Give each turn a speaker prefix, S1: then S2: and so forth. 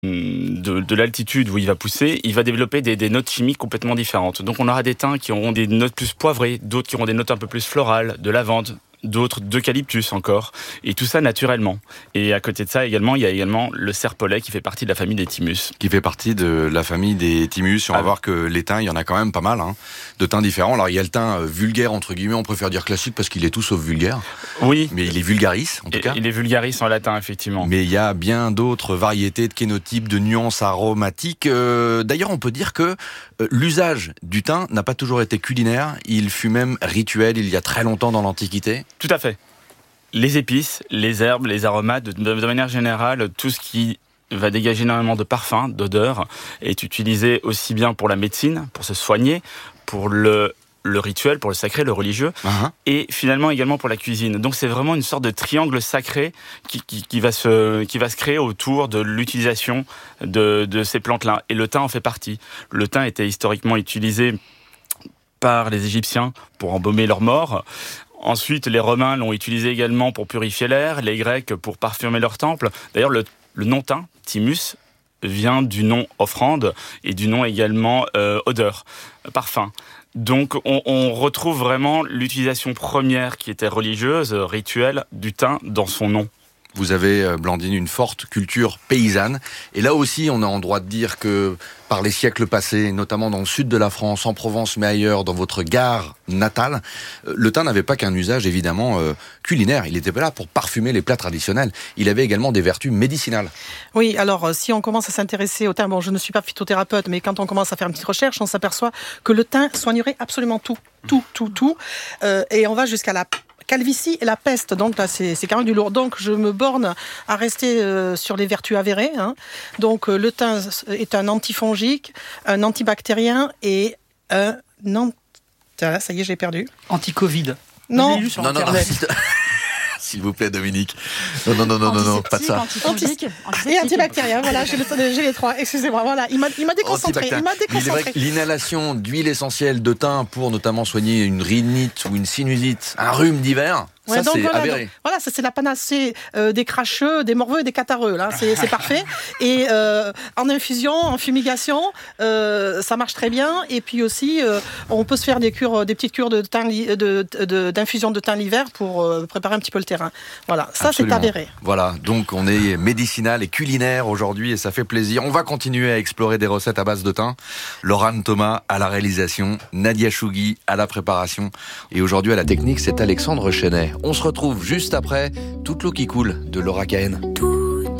S1: de l'altitude où il va pousser, il va développer des notes chimiques complètement différentes. Donc on aura des thym qui auront des notes plus poivrées, d'autres qui auront des notes un peu plus florales, de lavande, d'autres d'eucalyptus encore, et tout ça naturellement. Et à côté de ça également, il y a également le serpolet qui fait partie de la famille des thymus.
S2: Qui fait partie de la famille des thymus. On va voir que les thym, il y en a quand même pas mal, de thym différents. Alors il y a le thym vulgaire, entre guillemets, on préfère dire classique parce qu'il est tout sauf vulgaire.
S1: Oui.
S2: Mais il est vulgaris, en tout cas.
S1: Il est vulgaris en latin, effectivement.
S2: Mais il y a bien d'autres variétés de kénotypes, de nuances aromatiques. D'ailleurs, on peut dire que l'usage du thym n'a pas toujours été culinaire. Il fut même rituel il y a très longtemps dans l'Antiquité.
S1: Tout à fait. Les épices, les herbes, les aromates, de manière générale, tout ce qui va dégager énormément de parfums, d'odeurs, est utilisé aussi bien pour la médecine, pour se soigner, pour le rituel, pour le sacré, le religieux, et finalement également pour la cuisine. Donc c'est vraiment une sorte de triangle sacré qui va se créer autour de l'utilisation de ces plantes-là. Et le thym en fait partie. Le thym était historiquement utilisé par les Égyptiens pour embaumer leurs morts. Ensuite, les Romains l'ont utilisé également pour purifier l'air, les Grecs pour parfumer leurs temples. D'ailleurs, le nom thym, thymus, vient du nom offrande et du nom également odeur, parfum. Donc on retrouve vraiment l'utilisation première qui était religieuse, rituelle, du thym dans son nom.
S2: Vous avez, Blandine, une forte culture paysanne. Et là aussi, on a en droit de dire que par les siècles passés, notamment dans le sud de la France, en Provence, mais ailleurs, dans votre Gard natale, le thym n'avait pas qu'un usage, évidemment, culinaire. Il n'était pas là pour parfumer les plats traditionnels. Il avait également des vertus médicinales.
S3: Oui, alors, si on commence à s'intéresser au thym, bon, je ne suis pas phytothérapeute, mais quand on commence à faire une petite recherche, on s'aperçoit que le thym soignerait absolument tout. Et on va jusqu'à la calvitie et la peste, donc là c'est quand même du lourd. Donc je me borne à rester sur les vertus avérées. Donc le thym est un antifongique, un antibactérien et un ça y est, j'ai perdu.
S4: Anti-Covid.
S3: Non.
S2: Non. S'il vous plaît, Dominique. Non, pas de ça.
S3: Antiseptique et antibactérien, voilà, j'ai les trois, excusez-moi, voilà, il m'a déconcentré.
S2: Il est vrai que l'inhalation d'huile essentielle de thym pour notamment soigner une rhinite ou une sinusite, un rhume d'hiver, ça c'est avéré.
S3: Voilà, ça c'est la panacée des cracheux, des morveux et des catarrheux, là, c'est parfait. Et en infusion, en fumigation, ça marche très bien. Et puis aussi, on peut se faire des petites cures d'infusion de thym l'hiver pour préparer un petit peu le terrain. Voilà, ça
S2: absolument.
S3: C'est avéré.
S2: Voilà, donc on est médicinal et culinaire aujourd'hui et ça fait plaisir. On va continuer à explorer des recettes à base de thym. Laurent Thomas à la réalisation, Nadia Chougui à la préparation et aujourd'hui à la technique, c'est Alexandre Chenet. On se retrouve juste après Toute l'eau qui coule de Laura Cahen.